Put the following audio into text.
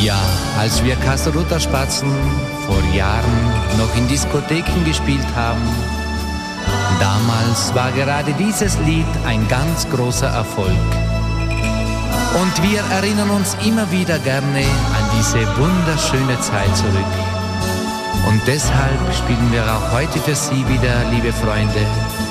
Ja, als wir Kasserutter Spatzen vor Jahren noch in Diskotheken gespielt haben, damals war gerade dieses Lied ein ganz großer Erfolg. Und wir erinnern uns immer wieder gerne an diese wunderschöne Zeit zurück. Und deshalb spielen wir auch heute für Sie wieder, liebe Freunde,